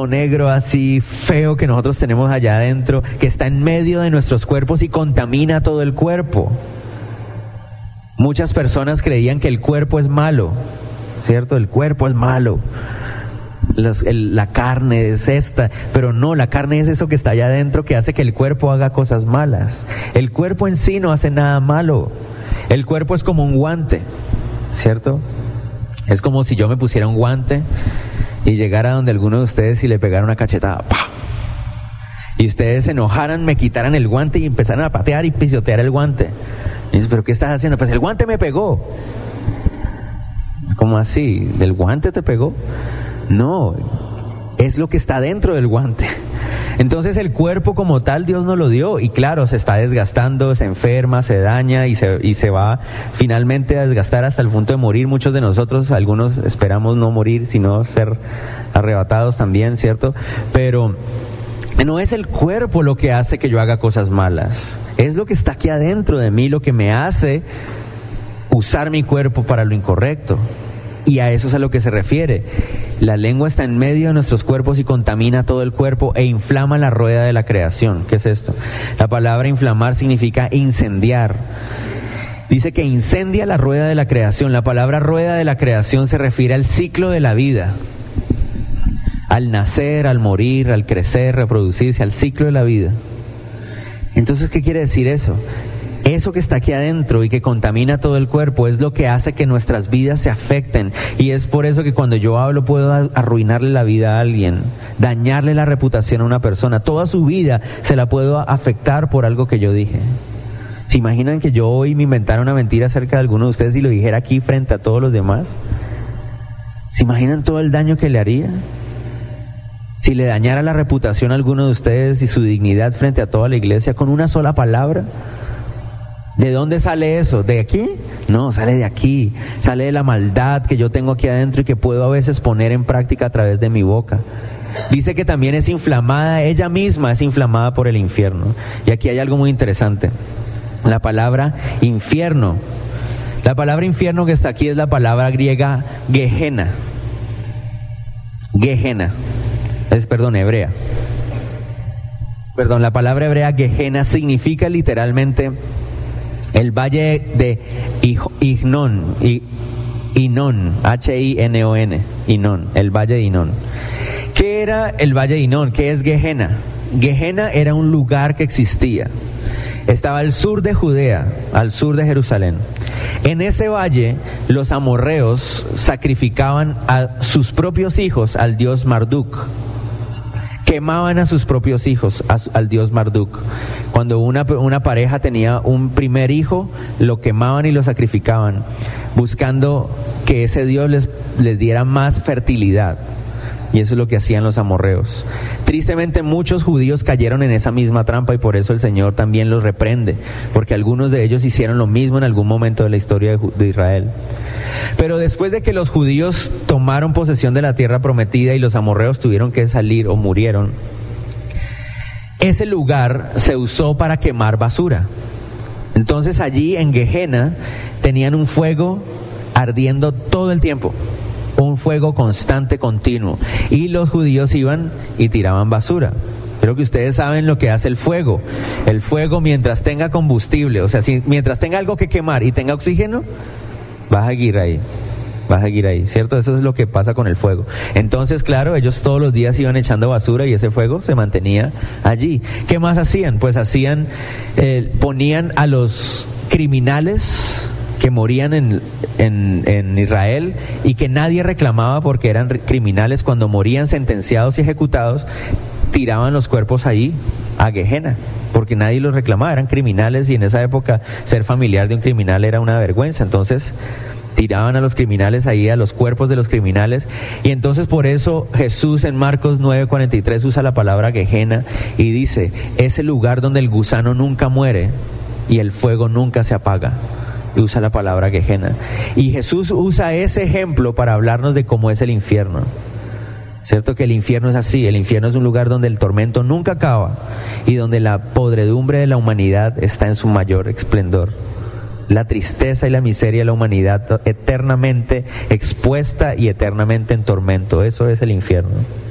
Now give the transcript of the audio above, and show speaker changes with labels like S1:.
S1: negro así feo que nosotros tenemos allá adentro, que está en medio de nuestros cuerpos y contamina todo el cuerpo. Muchas personas creían que el cuerpo es malo, ¿cierto? El cuerpo es malo. La carne es esta, pero no, la carne es eso que está allá adentro que hace que el cuerpo haga cosas malas. El cuerpo en sí no hace nada malo. El cuerpo es como un guante, ¿cierto? Es como si yo me pusiera un guante y llegara donde alguno de ustedes y le pegara una cachetada, ¡pah! Y ustedes se enojaran, me quitaran el guante y empezaran a patear y pisotear el guante. Y dices, ¿pero qué estás haciendo? Pues el guante me pegó. ¿Cómo así? ¿Del guante te pegó? No, es lo que está dentro del guante. Entonces el cuerpo como tal Dios nos lo dio y claro, se está desgastando, se enferma, se daña y se va finalmente a desgastar hasta el punto de morir. Muchos de nosotros, algunos esperamos no morir sino ser arrebatados también, ¿cierto? Pero no es el cuerpo lo que hace que yo haga cosas malas, es lo que está aquí adentro de mí lo que me hace usar mi cuerpo para lo incorrecto. Y a eso es a lo que se refiere. La lengua está en medio de nuestros cuerpos y contamina todo el cuerpo e inflama la rueda de la creación. ¿Qué es esto? La palabra inflamar significa incendiar. Dice que incendia la rueda de la creación. La palabra rueda de la creación se refiere al ciclo de la vida. Al nacer, al morir, al crecer, reproducirse, al ciclo de la vida. Entonces, ¿qué quiere decir eso? Eso que está aquí adentro y que contamina todo el cuerpo es lo que hace que nuestras vidas se afecten. Y es por eso que cuando yo hablo puedo arruinarle la vida a alguien, dañarle la reputación a una persona. Toda su vida se la puedo afectar por algo que yo dije. ¿Se imaginan que yo hoy me inventara una mentira acerca de alguno de ustedes y lo dijera aquí frente a todos los demás? ¿Se imaginan todo el daño que le haría? Si le dañara la reputación a alguno de ustedes y su dignidad frente a toda la iglesia con una sola palabra. ¿De dónde sale eso? ¿De aquí? No, sale de aquí. Sale de la maldad que yo tengo aquí adentro y que puedo a veces poner en práctica a través de mi boca. Dice que también es inflamada, ella misma es inflamada por el infierno. Y aquí hay algo muy interesante. La palabra infierno. La palabra infierno que está aquí es la palabra griega Gehenna. Gehenna. Hebrea. La palabra hebrea Gehenna significa literalmente el valle de Hinón, H-I-N-O-N, Hinón, el valle de Hinón. ¿Qué era el valle de Hinón? ¿Qué es Gehenna? Gehenna era un lugar que existía. Estaba al sur de Judea, al sur de Jerusalén. En ese valle, los amorreos sacrificaban a sus propios hijos al dios Marduk. Quemaban a sus propios hijos al dios Marduk. Cuando una pareja tenía un primer hijo, lo quemaban y lo sacrificaban, buscando que ese dios les diera más fertilidad. Y eso es lo que hacían los amorreos. Tristemente muchos judíos cayeron en esa misma trampa y por eso el Señor también los reprende, porque algunos de ellos hicieron lo mismo en algún momento de la historia de Israel. Pero después de que los judíos tomaron posesión de la tierra prometida y los amorreos tuvieron que salir o murieron, ese lugar se usó para quemar basura. Entonces allí en Gehenna tenían un fuego ardiendo todo el tiempo. Un fuego constante, continuo. Y los judíos iban y tiraban basura. Creo que ustedes saben lo que hace el fuego. El fuego, mientras tenga combustible, o sea, mientras tenga algo que quemar y tenga oxígeno, va a seguir ahí, ¿cierto? Eso es lo que pasa con el fuego. Entonces, claro, ellos todos los días iban echando basura y ese fuego se mantenía allí. ¿Qué más hacían? Pues ponían a los criminales que morían en Israel y que nadie reclamaba porque eran criminales. Cuando morían sentenciados y ejecutados, tiraban los cuerpos ahí a Gehenna, porque nadie los reclamaba, eran criminales y en esa época ser familiar de un criminal era una vergüenza. Entonces tiraban a los criminales ahí, a los cuerpos de los criminales. Y entonces por eso Jesús en Marcos 9:43 usa la palabra Gehenna y dice, es el lugar donde el gusano nunca muere y el fuego nunca se apaga. Y usa la palabra Gehenna. Y Jesús usa ese ejemplo para hablarnos de cómo es el infierno. ¿Cierto? Que el infierno es así. El infierno es un lugar donde el tormento nunca acaba y donde la podredumbre de la humanidad está en su mayor esplendor. La tristeza y la miseria de la humanidad eternamente expuesta y eternamente en tormento. Eso es el infierno.